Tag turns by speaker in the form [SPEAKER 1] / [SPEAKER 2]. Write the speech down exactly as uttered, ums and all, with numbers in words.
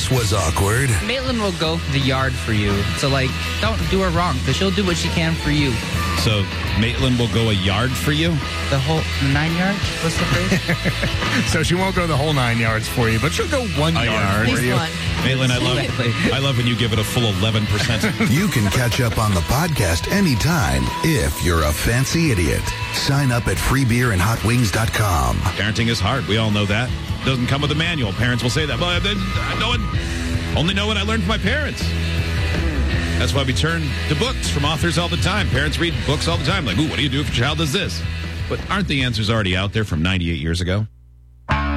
[SPEAKER 1] This was awkward.
[SPEAKER 2] Maitland will go the yard for you. So, like, don't do her wrong, because she'll do what she can for you.
[SPEAKER 3] So, Maitland will go a yard for you?
[SPEAKER 2] The whole nine yards? What's the phrase?
[SPEAKER 4] So she won't go the whole nine yards for you, but she'll go one
[SPEAKER 3] A
[SPEAKER 4] yard,
[SPEAKER 3] yard.
[SPEAKER 4] for you.
[SPEAKER 5] One.
[SPEAKER 3] Maitland, I love, I love when you give it a full eleven percent.
[SPEAKER 1] You can catch up on the podcast anytime if you're a fancy idiot. Sign up at free beer and hot wings dot com.
[SPEAKER 3] Parenting is hard. We all know that. Doesn't come with a manual. Parents will say that. Well, I, I know it, only know what I learned from my parents. That's why we turn to books from authors all the time. Parents read books all the time. Like, ooh, what do you do if your child does this? But aren't the answers already out there from ninety-eight years ago?